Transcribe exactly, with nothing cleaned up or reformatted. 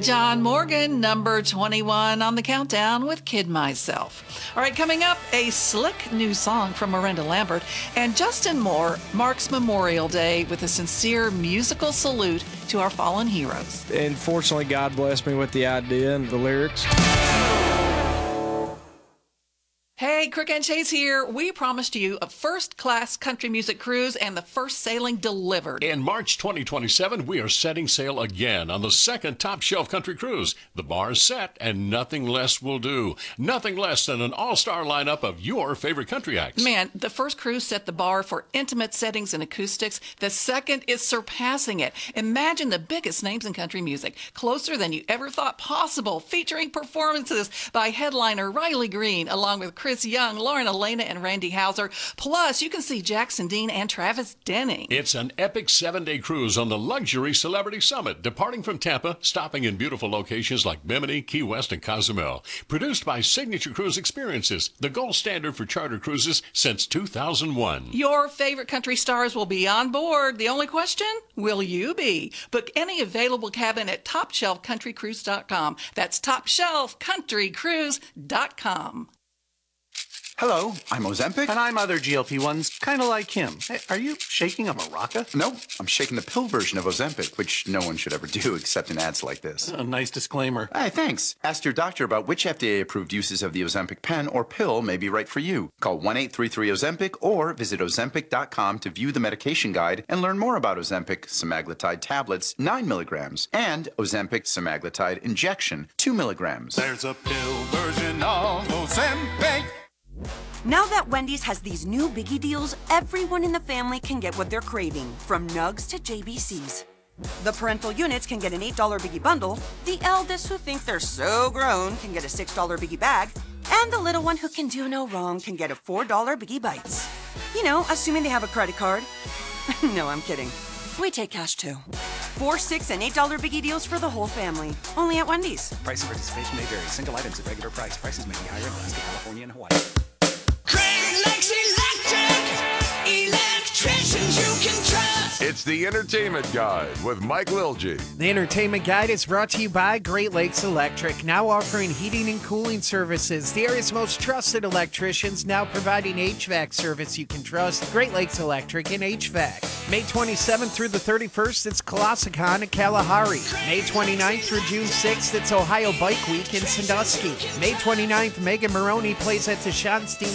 John Morgan, number twenty-one on the countdown with Kid Myself. All right, coming up, a slick new song from Miranda Lambert, and Justin Moore marks Memorial Day with a sincere musical salute to our fallen heroes. And fortunately, God blessed me with the idea and the lyrics. Hey, Crick and Chase here. We promised you a first-class country music cruise and the first sailing delivered. In March twenty twenty-seven, we are setting sail again on the second Top Shelf Country Cruise. The bar is set, and nothing less will do. Nothing less than an all-star lineup of your favorite country acts. Man, the first cruise set the bar for intimate settings and acoustics. The second is surpassing it. Imagine the biggest names in country music, closer than you ever thought possible, featuring performances by headliner Riley Green, along with Chris Young, Lauren Elena, and Randy Houser. Plus, you can see Jackson Dean and Travis Denning. It's an epic seven-day cruise on the Luxury Celebrity Summit, departing from Tampa, stopping in beautiful locations like Bimini, Key West, and Cozumel. Produced by Signature Cruise Experiences, the gold standard for charter cruises since two thousand one. Your favorite country stars will be on board. The only question, will you be? Book any available cabin at top shelf country cruise dot com. That's top shelf country cruise dot com. Hello, I'm Ozempic. And I'm other G L P ones, kind of like him. Hey, are you shaking a maraca? No, I'm shaking the pill version of Ozempic, which no one should ever do except in ads like this. A nice disclaimer. Hey, thanks. Ask your doctor about which F D A-approved uses of the Ozempic pen or pill may be right for you. Call one eight three three Ozempic or visit ozempic dot com to view the medication guide and learn more about Ozempic semaglutide tablets, nine milligrams, and Ozempic semaglutide injection, two milligrams. There's a pill version of Ozempic. Now that Wendy's has these new biggie deals, everyone in the family can get what they're craving, from nugs to J B Cs. The parental units can get an eight dollar biggie bundle, the eldest who think they're so grown can get a six dollar biggie bag, and the little one who can do no wrong can get a four dollar biggie bites. You know, assuming they have a credit card. No, I'm kidding. We take cash too. Four, six, and eight dollar biggie deals for the whole family. Only at Wendy's. Price and participation may vary. Single items at regular price. Prices may be higher in Alaska, California, and Hawaii. Great Lakes Electric, electricians you can trust. It's the Entertainment Guide with Mike Lilgy. The Entertainment Guide is brought to you by Great Lakes Electric, now offering heating and cooling services. The area's most trusted electricians, now providing H V A C service you can trust. Great Lakes Electric and H V A C. May twenty-seventh through the thirty-first, it's Colossicon at Kalahari. May twenty-ninth through June sixth, it's Ohio Bike Week in Sandusky. May twenty-ninth, Megan Maroney plays at the Schottenstein